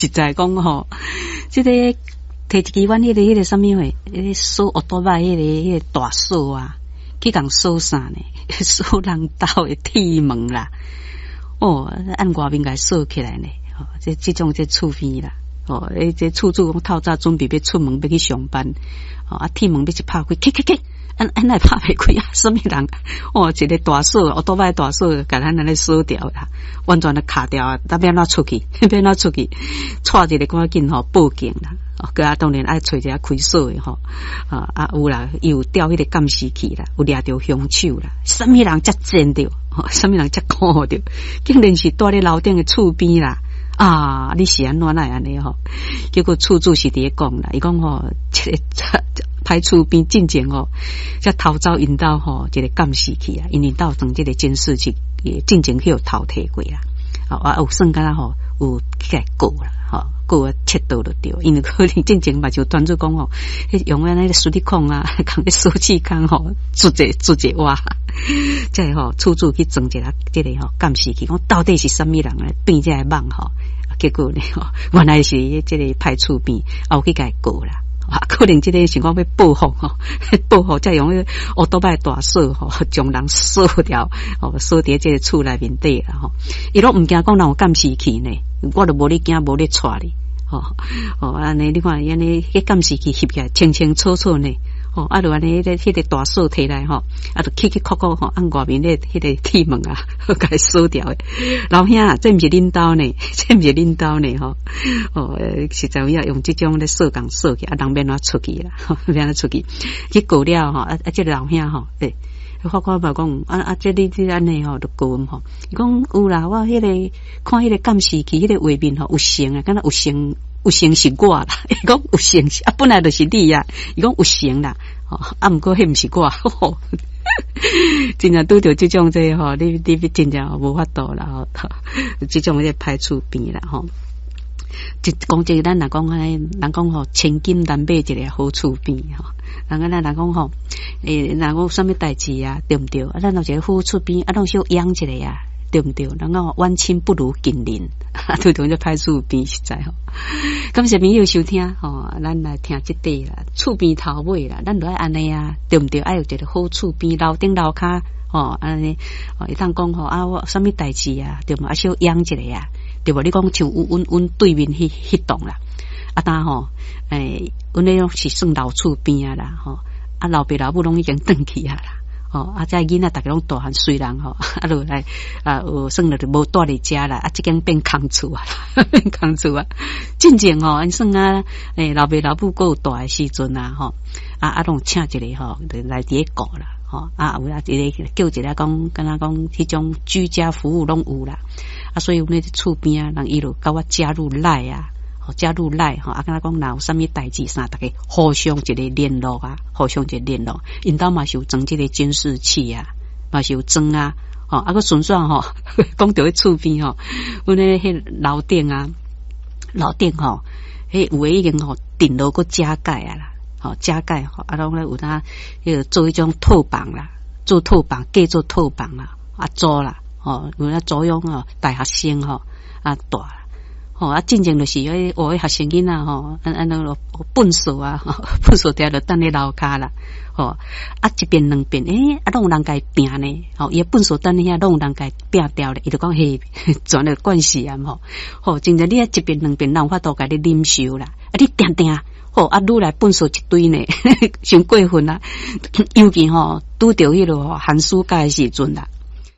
实在讲吼，这个摕一支阮迄个什么话，锁奥多麦迄个大锁啊，去共锁啥呢？锁人兜的铁门啦。哦，按外面甲锁起来呢。哦，这种厝边啦。哦，这厝主讲透早准备要出门要去上班。哦，啊，铁门要一拍开，按来拍袂开啊！什么人？哦，一个大锁，奥多麦大锁，甲咱安尼锁掉啦，完全的卡掉啊！咱要哪出去？要哪出去？带一个赶紧吼报警啦！哦，个啊，当然爱找一下开锁的吼。有啦，有调迄个监视器啦，有掠着凶手啦。什么人才见着？什么人才看着？竟然是住咧楼顶的厝边啦！啊，你是安怎来安尼吼？结果厝主是伫咧讲啦，伊讲吼，这歹厝边进前吼，才偷走因兜吼一个监视器啊，因兜装这个监视器，进前去有偷摕过啦。有算敢若吼有起来告啦，告啊切倒就对，因为可能进前嘛就团主讲吼，用安尼个水力控啊，讲个手气康吼，做一哇，再吼厝主去装一个这个吼监视器，讲到底是什么人来变这个网吼？结果呢，原来是这个派厝边有去甲伊告啦。可能这个情况要报复吼，报复再用奥多麦大锁吼，将人锁掉，锁伫这个厝内面底啦吼。伊拢毋惊讲人有监视器呢，我都无咧惊，无咧带你，安尼你看安尼迄监视器翕起来清清楚楚呢。就安尼迄个大锁摕来吼，就起扣吼，按外面咧迄个铁门啊，甲伊锁掉诶。老兄啊，这毋是恁兜呢，这毋是恁兜呢吼。实在要用这种咧锁共锁起，人免哪出去啦，免哪出去。去告了吼，这个老兄吼，法官嘛讲，这你安尼吼，就告伊吼。伊讲有啦，我迄个看迄个监视器，迄个画面吼有成啊，敢若有成是我啦，伊讲有成本来就是你呀，伊讲有成啦，毋过迄毋是我，真正拄着这种吼，你真正无法度啦，这种咧歹厝边啦吼。讲这个咱若讲人讲吼，千金难买一个好厝边吼。人讲吼，若讲什么代志啊，对毋对？咱有一个好厝边，拢小养一个啊。对不对？人讲远亲不如近邻，对对，这歹厝边实在吼。感谢朋友收听吼，咱来听这底啦，厝边头尾啦，咱都爱安尼啊，对不对？爱有一个好厝边，楼顶楼骹吼，安尼会当讲吼我什么代志啊，对嘛？小养一个啊，对无？你讲像阮对面迄栋啦，当吼，阮那种是算老厝边啊啦，吼，老爸老母拢已经转去啊啦。这囡仔大家拢大汉，虽然吼，落来有算了就无住伫遮啦，即间变空厝啊，变空厝啊。真正吼，因算啊，老爸老母还有大诶时阵啊，吼，拢请一个吼，来伫个顾啦，吼，有啦一个叫一个讲，敢若讲迄种居家服务拢有啦，所以阮咧厝边啊，人伊就甲我加入赖啊。加入赖吼，敢若讲若有啥物代志啥，大家互相一个联络啊，互相一个联络。因兜嘛是有装这个监视器啊，嘛是有装啊，个顺便吼，讲到迄厝边吼，阮咧迄楼顶啊，吼，有诶已经吼顶楼个加盖啊啦，加盖吼，拢咧有他迄个做迄种套房啦，做套房，计做套房啦，租啦，有那租用大学生大。真正就是学学生囡仔吼，那粪扫啊，粪扫掉就等咧楼骹啦，一遍两遍，拢有人甲伊拼呢，伊粪扫等咧遐拢有人甲伊拼掉咧，伊就讲嘿，全了关系啊真正你一遍两遍，人有法度甲你忍受啦，你定，愈来粪扫一堆呢，伤过分啦，尤其拄着迄落寒暑假诶时阵啦。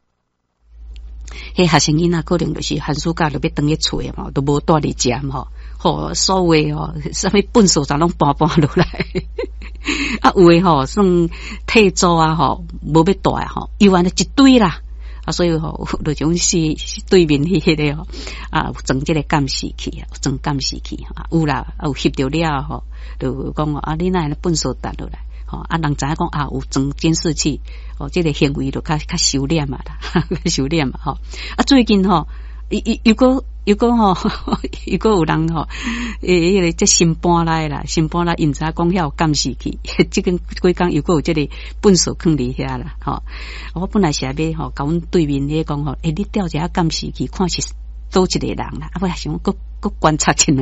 迄学生囡仔可能就是寒暑假就要回去厝嘛，都无住伫遮吼，所有啥物粪扫啥拢搬落来，有诶算退租啊无要住啊又安尼一堆啦，所以就种是对面迄个有装这个监视器装监视器有啦，有翕着了就讲你哪会粪扫搭落来。人知影讲有装监视器，这个行为就较收敛嘛啦，收敛嘛最近如果有人迄个这新搬来啦，因知影讲遐有监视器，即间几工如果有这个粪扫放伫遐啦，我本来是要甲阮对面迄讲你调一下监视器，看是倒一个人啦，我想讲搁观察一两